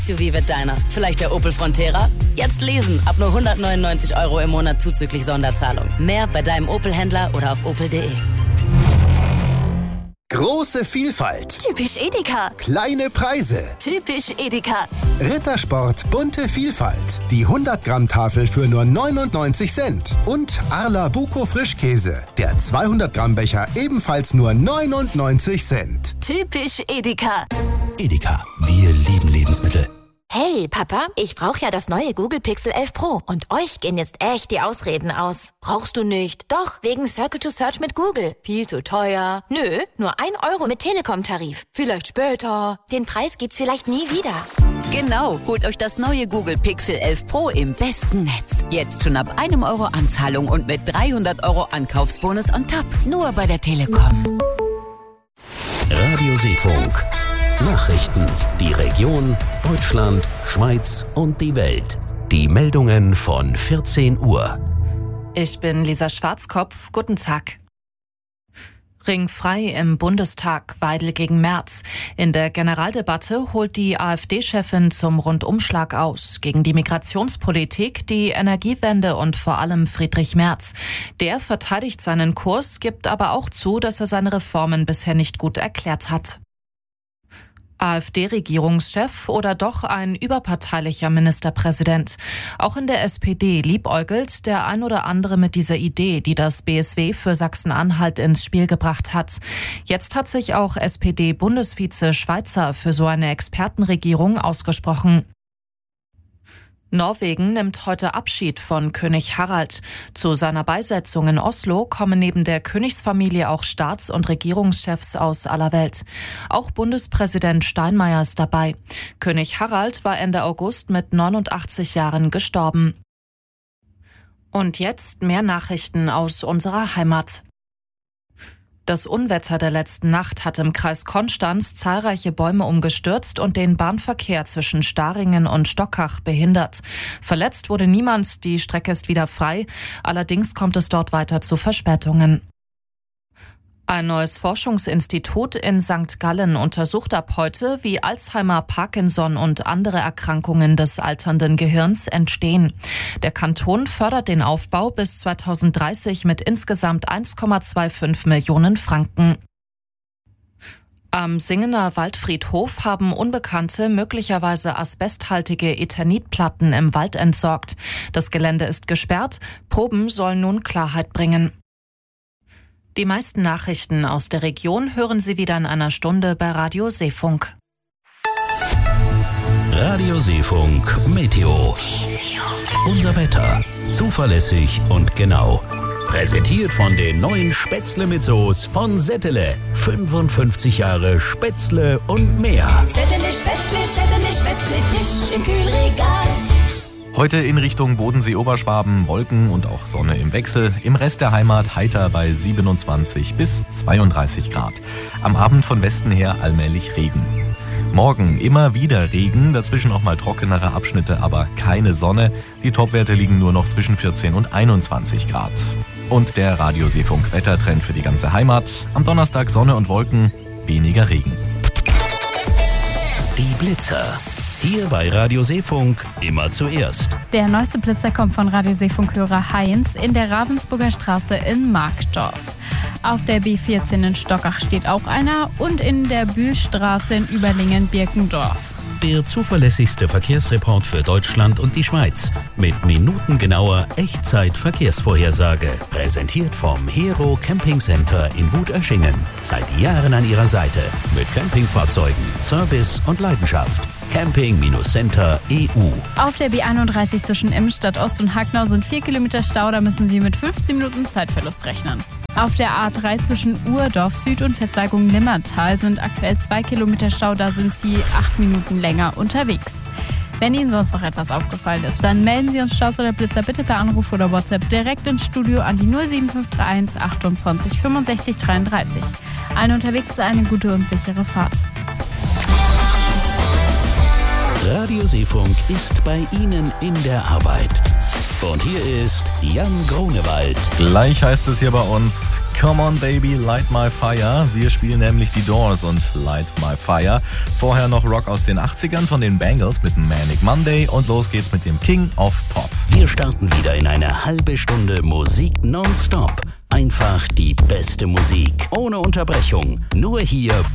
SUV wird deiner. Vielleicht der Opel Frontera? Jetzt lesen, ab nur 199 € im Monat zuzüglich Sonderzahlung. Mehr bei deinem Opel-Händler oder auf opel.de. Große Vielfalt. Typisch Edeka. Kleine Preise. Typisch Edeka. Rittersport, bunte Vielfalt. Die 100-Gramm-Tafel für nur 99 Cent. Und Arla Buko Frischkäse. Der 200-Gramm-Becher ebenfalls nur 99 Cent. Typisch Edeka. Edeka, wir lieben Lebensmittel. Hey, Papa, ich brauche ja das neue Google Pixel 11 Pro. Und euch gehen jetzt echt die Ausreden aus. Brauchst du nicht? Doch, wegen Circle to Search mit Google. Viel zu teuer. Nö, nur 1 € mit Telekom-Tarif. Vielleicht später. Den Preis gibt's vielleicht nie wieder. Genau, holt euch das neue Google Pixel 11 Pro im besten Netz. Jetzt schon ab 1 € Anzahlung und mit 300 € Ankaufsbonus on top. Nur bei der Telekom. Radio Seefunk. Nachrichten, die Region, Deutschland, Schweiz und die Welt. Die Meldungen von 14 Uhr. Ich bin Lisa Schwarzkopf. Guten Tag. Ringfrei im Bundestag, Weidel gegen Merz. In der Generaldebatte holt die AfD-Chefin zum Rundumschlag aus. Gegen die Migrationspolitik, die Energiewende und vor allem Friedrich Merz. Der verteidigt seinen Kurs, gibt aber auch zu, dass er seine Reformen bisher nicht gut erklärt hat. AfD-Regierungschef oder doch ein überparteilicher Ministerpräsident? Auch in der SPD liebäugelt der ein oder andere mit dieser Idee, die das BSW für Sachsen-Anhalt ins Spiel gebracht hat. Jetzt hat sich auch SPD-Bundesvize Schweizer für so eine Expertenregierung ausgesprochen. Norwegen nimmt heute Abschied von König Harald. Zu seiner Beisetzung in Oslo kommen neben der Königsfamilie auch Staats- und Regierungschefs aus aller Welt. Auch Bundespräsident Steinmeier ist dabei. König Harald war Ende August mit 89 Jahren gestorben. Und jetzt mehr Nachrichten aus unserer Heimat. Das Unwetter der letzten Nacht hat im Kreis Konstanz zahlreiche Bäume umgestürzt und den Bahnverkehr zwischen Staringen und Stockach behindert. Verletzt wurde niemand, die Strecke ist wieder frei. Allerdings kommt es dort weiter zu Verspätungen. Ein neues Forschungsinstitut in St. Gallen untersucht ab heute, wie Alzheimer, Parkinson und andere Erkrankungen des alternden Gehirns entstehen. Der Kanton fördert den Aufbau bis 2030 mit insgesamt 1,25 Millionen Franken. Am Singener Waldfriedhof haben Unbekannte möglicherweise asbesthaltige Eternitplatten im Wald entsorgt. Das Gelände ist gesperrt. Proben sollen nun Klarheit bringen. Die meisten Nachrichten aus der Region hören Sie wieder in einer Stunde bei Radio Seefunk. Radio Seefunk Meteo. Unser Wetter. Zuverlässig und genau. Präsentiert von den neuen Spätzle mit Soße von Settele. 55 Jahre Spätzle und mehr. Settele Spätzle, frisch im Kühlregal. Heute in Richtung Bodensee-Oberschwaben, Wolken und auch Sonne im Wechsel. Im Rest der Heimat heiter bei 27 bis 32 Grad. Am Abend von Westen her allmählich Regen. Morgen immer wieder Regen, dazwischen auch mal trockenere Abschnitte, aber keine Sonne. Die Topwerte liegen nur noch zwischen 14 und 21 Grad. Und der Radio Seefunk Wettertrend für die ganze Heimat. Am Donnerstag Sonne und Wolken, weniger Regen. Die Blitzer. Hier bei Radio Seefunk immer zuerst. Der neueste Blitzer kommt von Radio Seefunk-Hörer Heinz in der Ravensburger Straße in Markdorf. Auf der B14 in Stockach steht auch einer und in der Bühlstraße in Überlingen-Birkendorf. Der zuverlässigste Verkehrsreport für Deutschland und die Schweiz. Mit minutengenauer Echtzeit-Verkehrsvorhersage. Präsentiert vom Hero Camping Center in Wutöschingen. Seit Jahren an Ihrer Seite. Mit Campingfahrzeugen, Service und Leidenschaft. Camping-Center.eu. Auf der B31 zwischen Immenstadt Ost und Hacknau sind 4 Kilometer Stau, da müssen Sie mit 15 Minuten Zeitverlust rechnen. Auf der A3 zwischen Urdorf Süd und Verzweigung Limmertal sind aktuell 2 Kilometer Stau, da sind Sie 8 Minuten länger unterwegs. Wenn Ihnen sonst noch etwas aufgefallen ist, dann melden Sie uns Staus oder Blitzer bitte per Anruf oder WhatsApp direkt ins Studio an die 07531 28 65 33. Allen unterwegs eine gute und sichere Fahrt. Radio Seefunk ist bei Ihnen in der Arbeit. Und hier ist Jan Grunewald. Gleich heißt es hier bei uns, Come on Baby, Light My Fire. Wir spielen nämlich die Doors und Light My Fire. Vorher noch Rock aus den 80ern von den Bangles mit Manic Monday und los geht's mit dem King of Pop. Wir starten wieder in eine halbe Stunde Musik nonstop. Einfach die beste Musik, ohne Unterbrechung. Nur hier